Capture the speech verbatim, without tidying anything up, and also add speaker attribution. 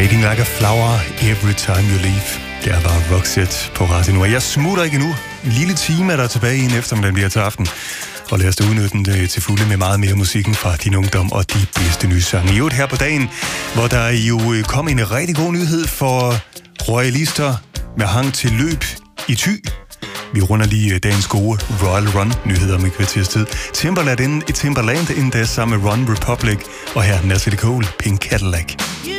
Speaker 1: Fading like a flower every time you leave. Der var Roxette på Radio nu. Jeg smutter ikke nu. En lille time er der tilbage i en eftermiddag bliver til aften. Og lad os da udnytte den til fulde med meget mere musikken fra din ungdom og de bedste nye sange. I øvrigt her på dagen, hvor der jo kom en rigtig god nyhed for royalister med hang til løb i Thy. Vi runder lige dagens gode Royal Run-nyheder om et kvarters tid. Timberland in, Timberland in der sammen med Run Republic, og her Natalie Cole, Pink Cadillac.